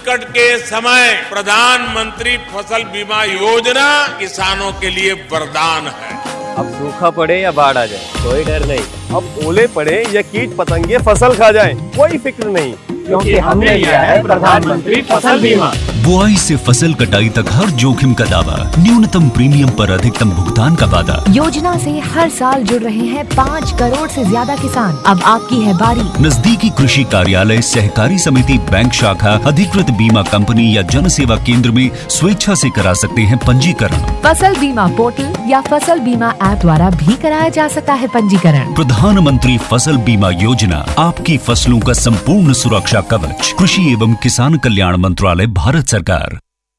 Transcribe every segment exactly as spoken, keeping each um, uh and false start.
संकट के समय प्रधानमंत्री फसल बीमा योजना किसानों के लिए वरदान है। अब सूखा पड़े या बाढ़ आ जाए कोई डर नहीं, अब ओले पड़े या कीट पतंगे फसल खा जाए कोई फिक्र नहीं, क्योंकि हमने लिया है प्रधानमंत्री फसल बीमा। बुआई से फसल कटाई तक हर जोखिम का दावा, न्यूनतम प्रीमियम पर अधिकतम भुगतान का वादा। योजना से हर साल जुड़ रहे हैं पाँच करोड़ से ज्यादा किसान। अब आपकी है बारी। नजदीकी कृषि कार्यालय, सहकारी समिति, बैंक शाखा, अधिकृत बीमा कंपनी या जन सेवा केंद्र में स्वेच्छा से करा सकते हैं पंजीकरण। फसल बीमा पोर्टल या फसल बीमा ऐप द्वारा भी कराया जा सकता है पंजीकरण। प्रधानमंत्री फसल बीमा योजना, आपकी फसलों का संपूर्ण सुरक्षा कवच। कृषि एवं किसान कल्याण मंत्रालय, भारत सरकार।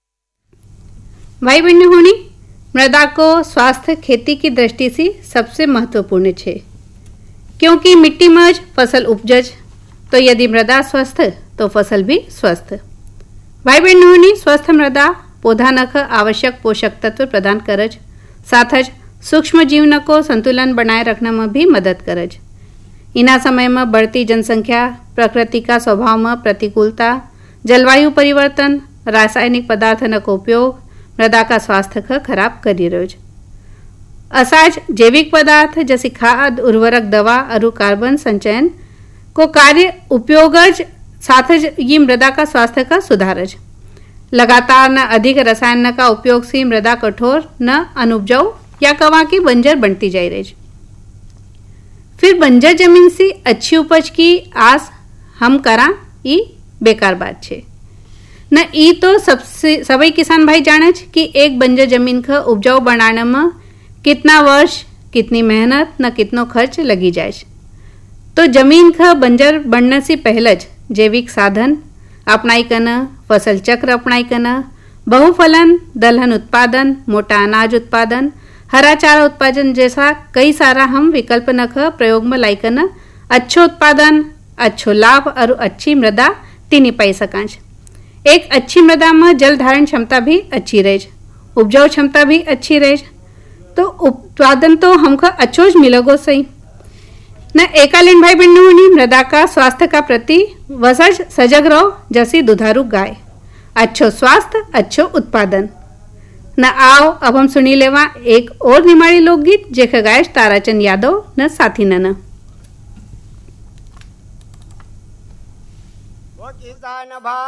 भाई बहन होनी मृदा को स्वास्थ्य खेती की दृष्टि से सबसे महत्वपूर्ण है, क्योंकि मिट्टी में फसल उपजज तो यदि मृदा स्वस्थ तो फसल भी स्वस्थ। भाई बहन होनी स्वस्थ मृदा पौधा नख आवश्यक पोषक तत्व प्रदान करज, साथ सूक्ष्म जीवन को संतुलन बनाए रखने में भी मदद करज। इना समय में बढ़ती जनसंख्या, प्रकृति का स्वभाव में प्रतिकूलता, जलवायु परिवर्तन, रासायनिक पदार्थों का उपयोग मृदा का स्वास्थ्य को खराब करी रह्यो छे। असाज जैविक पदार्थ जैसे खाद, उर्वरक, दवा और कार्बन संचयन को कार्य उपयोगज साथ ये मृदा का स्वास्थ्य का सुधारज। लगातार न अधिक रसायन का उपयोग से मृदा कठोर न अनुपजाऊ या कवा की बंजर बनती जा रही। फिर बंजर जमीन से अच्छी उपज की आस हम करा ई बेकार बात छे न। ई तो सबसे सभी किसान भाई जाने कि एक बंजर जमीन का उपजाऊ बनाने में कितना वर्ष, कितनी मेहनत न कितनो खर्च लगी जाए। तो जमीन का बंजर बनने से पहले जैविक साधन अपनाई करना, फसल चक्र अपनाई करना, बहुफलन, दलहन उत्पादन, मोटा अनाज उत्पादन, हरा चारा उत्पादन जैसा कई सारा हम विकल्प नख प्रयोग में लाई करना अच्छो उत्पादन, अच्छो लाभ और अच्छी मृदा तीनी पाई सकांच। एक अच्छी मृदा में जल धारण क्षमता भी अच्छी रहे, उपजाऊ क्षमता भी अच्छी रहे, तो उत्पादन तो हमको अच्छो ज मिलेगो सही न। एकालीन भाई बहनों मृदा का स्वास्थ्य का प्रति वसज सजग रहो जैसी दुधारू गाय। अच्छो स्वास्थ्य अच्छो उत्पादन न। आओ अब हम सुनी लेवा एक और निमाड़ी लोकगीत जेकर गायश ताराचंद यादव न साथी नन। किसान भा